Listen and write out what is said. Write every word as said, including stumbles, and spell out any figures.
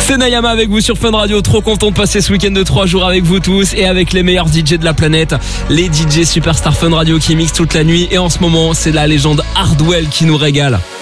C'est Nayama avec vous sur Fun Radio. Trop content de passer ce week-end de trois jours avec vous tous et avec les meilleurs D J de la planète. Les D J Superstar Fun Radio qui mixent toute la nuit. Et en ce moment, c'est la légende Hardwell qui nous régale.